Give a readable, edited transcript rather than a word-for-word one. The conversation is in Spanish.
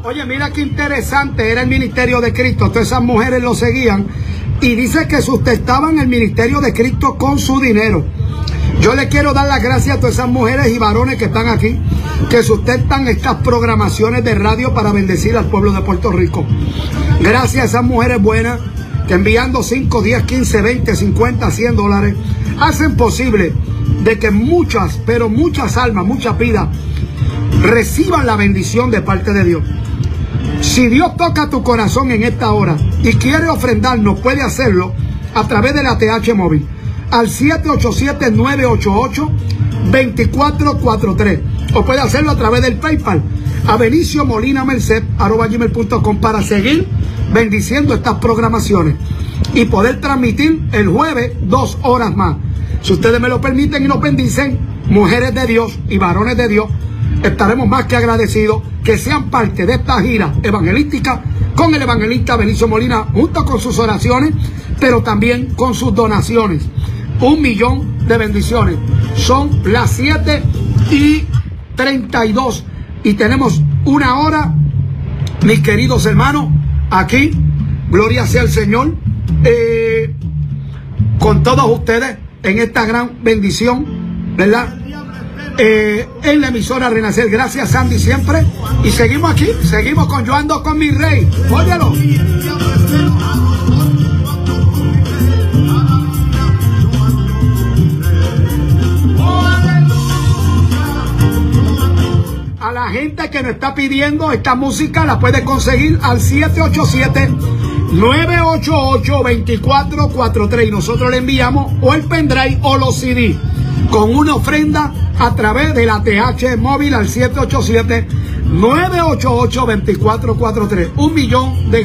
Oye, mira qué interesante, era el ministerio de Cristo. Todas esas mujeres lo seguían y dice que sustentaban el ministerio de Cristo con su dinero. Yo le quiero dar las gracias a todas esas mujeres y varones que están aquí, que sustentan estas programaciones de radio para bendecir al pueblo de Puerto Rico. Gracias a esas mujeres buenas que enviando 5, 10, 15, 20, 50, 100 dólares, hacen posible de que muchas, pero muchas almas, muchas vidas, reciban la bendición de parte de Dios. Si Dios toca tu corazón en esta hora y quiere ofrendarnos, puede hacerlo a través de la ATH móvil al 787-988-2443 o puede hacerlo a través del PayPal a beniciomolinamerced@gmail.com para seguir bendiciendo estas programaciones y poder transmitir el jueves 2 horas más. Si ustedes me lo permiten y nos bendicen, mujeres de Dios y varones de Dios, estaremos más que agradecidos que sean parte de esta gira evangelística con el evangelista Benicio Molina, junto con sus oraciones, pero también con sus donaciones. 1 millón de bendiciones. Son las 7:32 y tenemos 1 hora, mis queridos hermanos, aquí, gloria sea el Señor, con todos ustedes en esta gran bendición, ¿verdad? En la emisora Renacer. Gracias, Sandy, siempre. Y seguimos aquí, seguimos con Yo Ando Con Mi Rey. Óyalo. A la gente que nos está pidiendo esta música la puede conseguir al 787-988-2443 y nosotros le enviamos o el pendrive o los CD con una ofrenda a través de la ATH móvil al 787-988-2443. 1 millón de